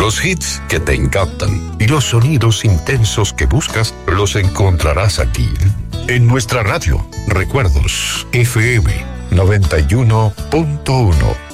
Los hits que te encantan y los sonidos intensos que buscas los encontrarás aquí, en nuestra radio. Recuerdos FM 91.1.